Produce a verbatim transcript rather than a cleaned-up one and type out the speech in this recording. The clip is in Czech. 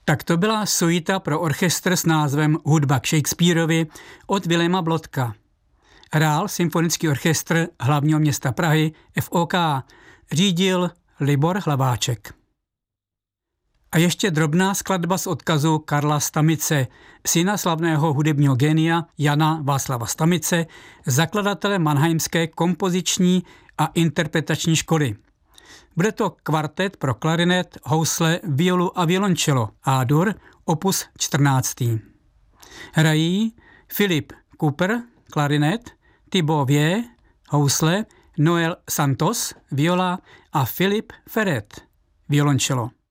Tak to byla suita pro orchestr s názvem Hudba k Shakespearovi od Viléma Blodka. Hrál Symfonický orchestr hlavního města Prahy F O K, řídil Libor Hlaváček. A ještě drobná skladba z odkazu Karla Stamice, syna slavného hudebního génia Jana Václava Stamice, zakladatele Mannheimské kompoziční a interpretační školy. Bude to kvartet pro klarinet, housle, violu a violoncello A-dur, opus čtrnáct. Hrají Philip Cooper, klarinet, Thibaut Vie, housle, Noel Santos, viola a Philip Ferret, violoncello.